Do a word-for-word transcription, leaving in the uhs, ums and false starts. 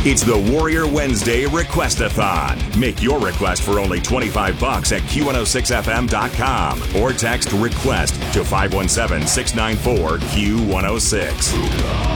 It's the Warrior Wednesday Requestathon. Make your request for only twenty-five bucks at Q one oh six F M dot com or text REQUEST to five one seven, six nine four, Q one oh six.